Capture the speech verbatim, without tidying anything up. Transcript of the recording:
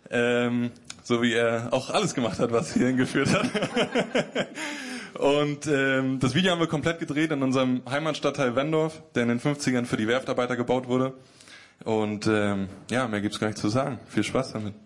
Ähm, so wie er auch alles gemacht hat, was hierhin geführt hat. Und ähm, das Video haben wir komplett gedreht in unserem Heimatstadtteil Wendorf, der in den fünfzigern für die Werftarbeiter gebaut wurde. Und ähm, ja, mehr gibt's gar nicht zu sagen. Viel Spaß damit.